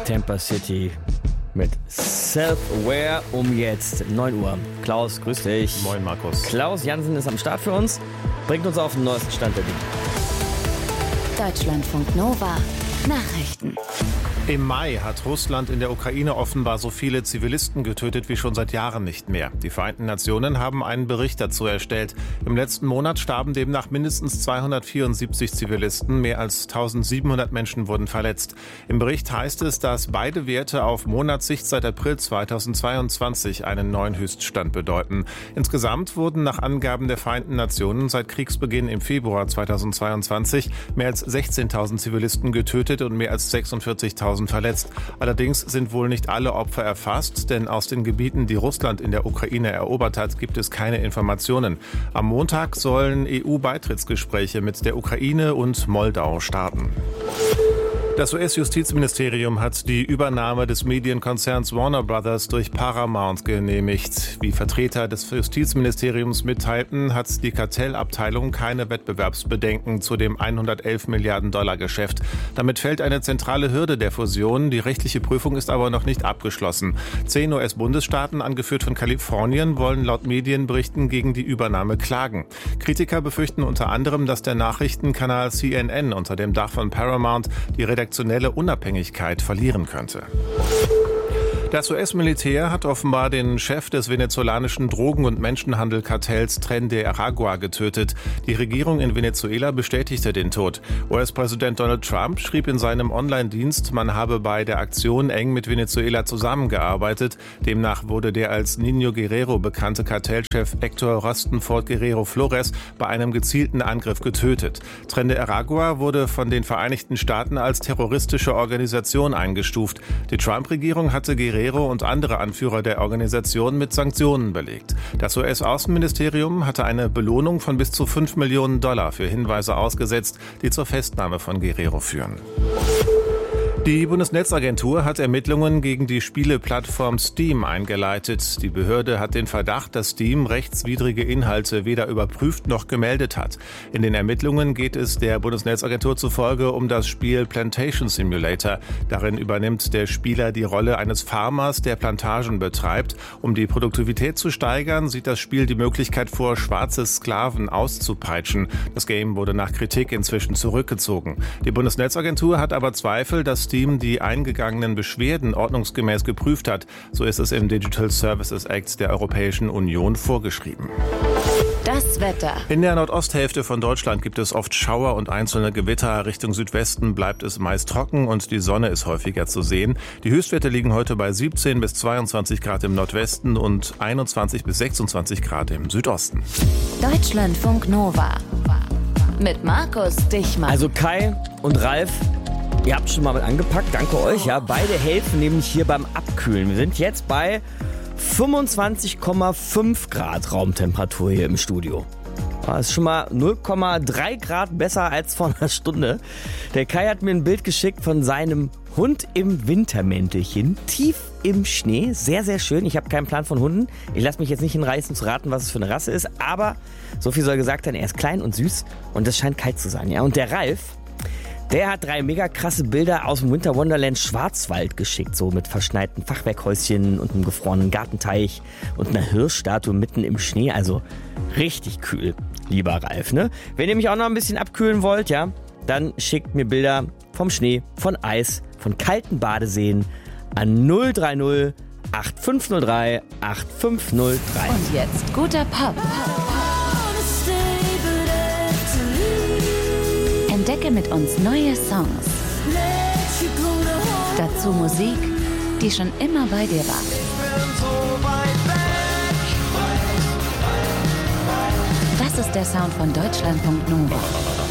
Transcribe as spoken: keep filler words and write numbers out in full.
Tampa City mit Self-Aware um jetzt neun Uhr. Klaus, grüß dich. Moin, Markus. Klaus Jansen ist am Start für uns, bringt uns auf den neuesten Stand der Dinge. Deutschlandfunk Nova Nachrichten. Im Mai hat Russland in der Ukraine offenbar so viele Zivilisten getötet wie schon seit Jahren nicht mehr. Die Vereinten Nationen haben einen Bericht dazu erstellt. Im letzten Monat starben demnach mindestens zweihundertvierundsiebzig Zivilisten, mehr als eintausendsiebenhundert Menschen wurden verletzt. Im Bericht heißt es, dass beide Werte auf Monatssicht seit April zweitausendzweiundzwanzig einen neuen Höchststand bedeuten. Insgesamt wurden nach Angaben der Vereinten Nationen seit Kriegsbeginn im Februar zweitausendzweiundzwanzig mehr als sechzehntausend Zivilisten getötet und mehr als sechsundvierzigtausend verletzt. Allerdings sind wohl nicht alle Opfer erfasst, denn aus den Gebieten, die Russland in der Ukraine erobert hat, gibt es keine Informationen. Am Montag sollen E U-Beitrittsgespräche mit der Ukraine und Moldau starten. Das U S-Justizministerium hat die Übernahme des Medienkonzerns Warner Brothers durch Paramount genehmigt. Wie Vertreter des Justizministeriums mitteilten, hat die Kartellabteilung keine Wettbewerbsbedenken zu dem hundertelf Milliarden Dollar Geschäft. Damit fällt eine zentrale Hürde der Fusion. Die rechtliche Prüfung ist aber noch nicht abgeschlossen. Zehn U S-Bundesstaaten, angeführt von Kalifornien, wollen laut Medienberichten gegen die Übernahme klagen. Kritiker befürchten unter anderem, dass der Nachrichtenkanal C N N unter dem Dach von Paramount die redaktionelle Unabhängigkeit verlieren könnte. Das U S-Militär hat offenbar den Chef des venezolanischen Drogen- und Menschenhandelkartells Tren de Aragua getötet. Die Regierung in Venezuela bestätigte den Tod. U S-Präsident Donald Trump schrieb in seinem Online-Dienst, man habe bei der Aktion eng mit Venezuela zusammengearbeitet. Demnach wurde der als Niño Guerrero bekannte Kartellchef Héctor Rostenfort Guerrero Flores bei einem gezielten Angriff getötet. Tren de Aragua wurde von den Vereinigten Staaten als terroristische Organisation eingestuft. Die Trump-Regierung hatte Guerrero und andere Anführer der Organisation mit Sanktionen belegt. Das U S-Außenministerium hatte eine Belohnung von bis zu fünf Millionen Dollar für Hinweise ausgesetzt, die zur Festnahme von Guerrero führen. Die Bundesnetzagentur hat Ermittlungen gegen die Spieleplattform Steam eingeleitet. Die Behörde hat den Verdacht, dass Steam rechtswidrige Inhalte weder überprüft noch gemeldet hat. In den Ermittlungen geht es der Bundesnetzagentur zufolge um das Spiel Plantation Simulator. Darin übernimmt der Spieler die Rolle eines Farmers, der Plantagen betreibt. Um die Produktivität zu steigern, sieht das Spiel die Möglichkeit vor, schwarze Sklaven auszupeitschen. Das Game wurde nach Kritik inzwischen zurückgezogen. Die Bundesnetzagentur hat aber Zweifel, dass Steam die eingegangenen Beschwerden ordnungsgemäß geprüft hat. So ist es im Digital Services Act der Europäischen Union vorgeschrieben. Das Wetter. In der Nordosthälfte von Deutschland gibt es oft Schauer und einzelne Gewitter. Richtung Südwesten bleibt es meist trocken und die Sonne ist häufiger zu sehen. Die Höchstwerte liegen heute bei siebzehn bis zweiundzwanzig Grad im Nordwesten und einundzwanzig bis sechsundzwanzig Grad im Südosten. Deutschlandfunk Nova mit Markus Dichmann. Also Kai und Ralf, ihr habt schon mal mit angepackt, danke euch. Ja, beide helfen nämlich hier beim Abkühlen. Wir sind jetzt bei fünfundzwanzig Komma fünf Grad Raumtemperatur hier im Studio. Das ist schon mal null Komma drei Grad besser als vor einer Stunde. Der Kai hat mir ein Bild geschickt von seinem Hund im Wintermäntelchen, tief im Schnee. Sehr, sehr schön. Ich habe keinen Plan von Hunden. Ich lasse mich jetzt nicht hinreißen zu raten, was es für eine Rasse ist. Aber so viel soll gesagt sein, er ist klein und süß und es scheint kalt zu sein. Ja, und der Ralf, der hat drei mega krasse Bilder aus dem Winter Wonderland Schwarzwald geschickt, so mit verschneiten Fachwerkhäuschen und einem gefrorenen Gartenteich und einer Hirschstatue mitten im Schnee, also richtig kühl, lieber Ralf, ne? Wenn ihr mich auch noch ein bisschen abkühlen wollt, ja, dann schickt mir Bilder vom Schnee, von Eis, von kalten Badeseen an null drei null acht fünf null drei acht fünf null drei. Und jetzt guter Pop. Entdecke mit uns neue Songs. Dazu Musik, die schon immer bei dir war. Das ist der Sound von Deutschlandfunk Nova.